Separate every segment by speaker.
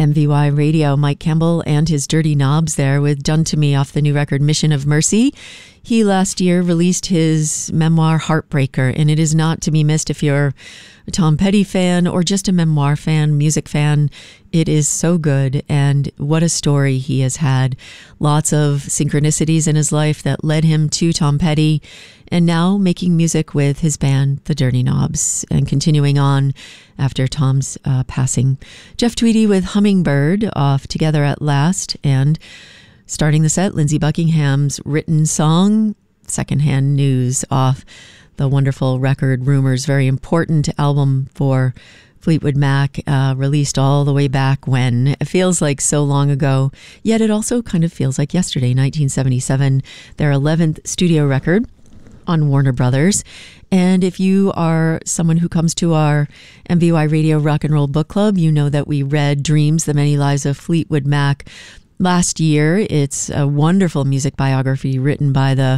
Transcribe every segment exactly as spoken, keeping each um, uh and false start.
Speaker 1: M V Y Radio. Mike Campbell and his Dirty Knobs there with Done to Me off the new record Mission of Mercy. He last year released his memoir Heartbreaker, and it is not to be missed if you're a Tom Petty fan or just a memoir fan, music fan. It is so good, and what a story he has had. Lots of synchronicities in his life that led him to Tom Petty, and now making music with his band, the Dirty Knobs, and continuing on after Tom's uh, passing. Jeff Tweedy with Hummingbird off Together at Last, and starting the set, Lindsey Buckingham's written song, Secondhand News, off the wonderful record Rumors, very important album for Fleetwood Mac, uh, released all the way back when. It feels like so long ago, yet it also kind of feels like yesterday, nineteen seventy-seven, their eleventh studio record on Warner Brothers. And if you are someone who comes to our M V Y Radio Rock and Roll Book Club, you know that we read Dreams, The Many Lives of Fleetwood Mac last year. It's a wonderful music biography written by the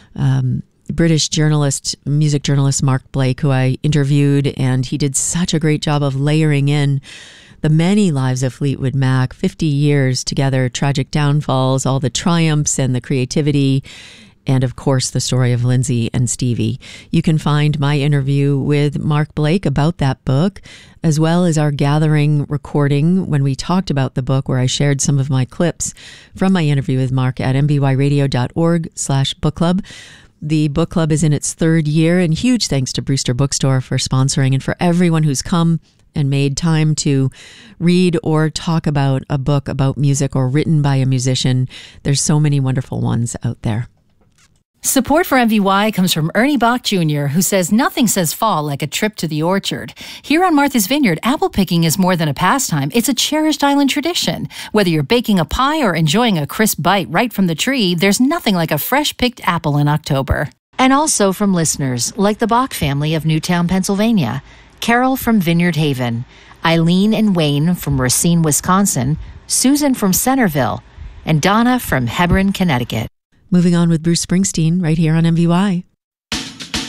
Speaker 1: um, British journalist, music journalist Mark Blake, who I interviewed, and he did such a great job of layering in the many lives of Fleetwood Mac, fifty years together, tragic downfalls, all the triumphs and the creativity, and of course the story of Lindsey and Stevie. You can find my interview with Mark Blake about that book, as well as our gathering recording when we talked about the book, where I shared some of my clips from my interview with Mark at mbyradio.org slash book club. The book club is in its third year, and huge thanks to Brewster Bookstore for sponsoring, and for everyone who's come and made time to read or talk about a book about music or written by a musician. There's so many wonderful ones out there.
Speaker 2: Support for M V Y comes from Ernie Bach Junior, who says nothing says fall like a trip to the orchard. Here on Martha's Vineyard, apple picking is more than a pastime. It's a cherished island tradition. Whether you're baking a pie or enjoying a crisp bite right from the tree, there's nothing like a fresh-picked apple in October. And also from listeners like the Bach family of Newtown, Pennsylvania, Carol from Vineyard Haven, Eileen and Wayne from Racine, Wisconsin, Susan from Centerville, and Donna from Hebron, Connecticut.
Speaker 1: Moving on with Bruce Springsteen right here on M V Y.